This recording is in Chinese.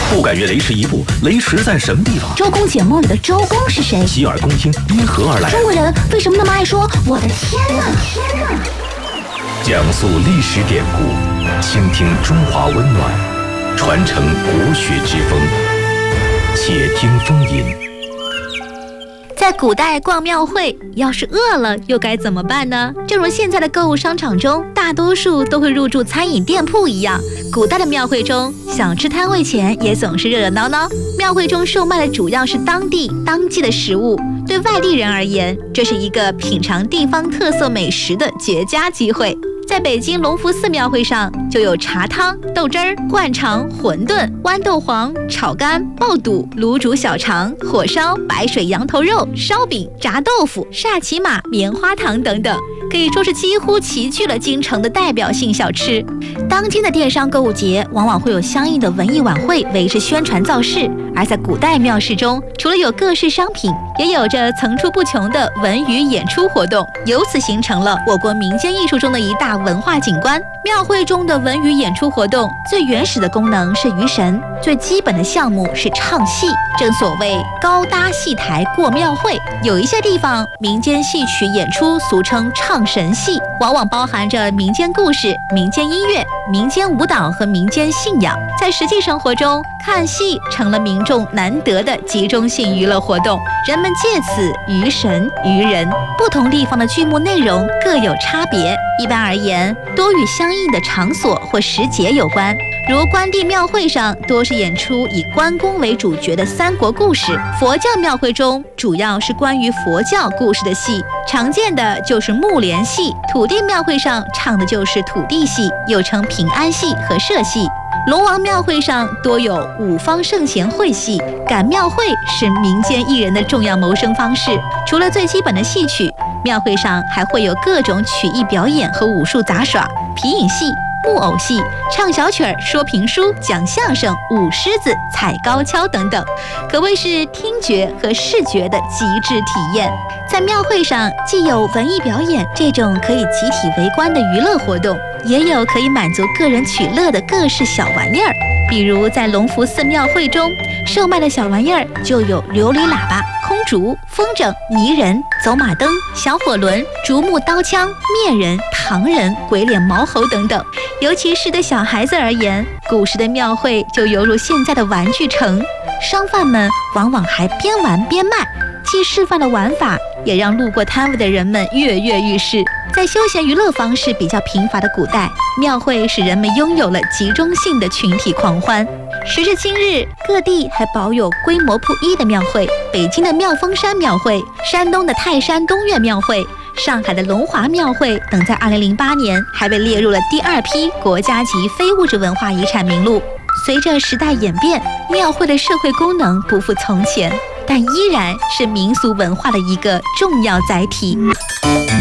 不敢越雷池一步，雷池在什么地方？ 周公解梦里的周公是谁？ 洗耳恭听因何而来？ 中国人为什么那么爱说我的天哪？ 讲述历史典故，倾听中华温暖，传承国学之风。且听风吟。 在古代逛庙会，要是饿了又该怎么办呢？正如现在的购物商场中大多数都会入驻餐饮店铺一样，古代的庙会中，小吃摊位前也总是热热闹闹。庙会中售卖的主要是当地当季的食物，对外地人而言，这是一个品尝地方特色美食的绝佳机会。在北京隆福寺庙会上，就有茶汤、豆汁儿、灌肠、馄饨、豌豆黄、炒肝、爆肚、卤煮小肠、火烧、白水羊头肉、烧饼、炸豆腐、煞骑马、棉花糖等等，可以说是几乎齐聚了京城的代表性小吃。当今的电商购物节往往会有相应的文艺晚会为之宣传造势，而在古代庙市中，除了有各式商品，也有着层出不穷的文娱演出活动，由此形成了我国民间艺术中的一大文化景观。庙会中的文娱演出活动最原始的功能是娱神，最基本的项目是唱戏。正所谓高搭戏台过庙会，有一些地方民间戏曲演出俗称唱神戏，往往包含着民间故事、民间音乐、民间舞蹈和民间信仰。在实际生活中，看戏成了民众难得的集中性娱乐活动，人们借此娱神娱人。不同地方的剧目内容各有差别，一般而言，多与相应的场所或时节有关。如关帝庙会上多是演出以关公为主角的三国故事，佛教庙会中主要是关于佛教故事的戏，常见的就是木莲戏。土地庙会上唱的就是土地戏，又称平安戏和社戏。龙王庙会上多有五方圣贤会戏，赶庙会是民间艺人的重要谋生方式。除了最基本的戏曲，庙会上还会有各种曲艺表演和武术杂耍、皮影戏、木偶戏、唱小曲儿、说评书、讲相声、舞狮子、踩高跷等等，可谓是听觉和视觉的极致体验。在庙会上，既有文艺表演这种可以集体围观的娱乐活动，也有可以满足个人取乐的各式小玩意儿。比如在隆福寺庙会中售卖的小玩意儿就有琉璃喇叭、空竹、风筝、泥人、走马灯、小火轮、竹木刀枪、面人、糖人、鬼脸毛猴等等。尤其是对小孩子而言，古时的庙会就犹如现在的玩具城，商贩们往往还边玩边卖，既示范了玩法，也让路过摊位的人们跃跃欲试。在休闲娱乐方式比较贫乏的古代，庙会使人们拥有了集中性的群体狂欢。时至今日，各地还保有规模不一的庙会，北京的妙峰山庙会、山东的泰山东岳庙会、上海的龙华庙会等，在2008年还被列入了第2批国家级非物质文化遗产名录。随着时代演变，庙会的社会功能不复从前，但依然是民俗文化的一个重要载体。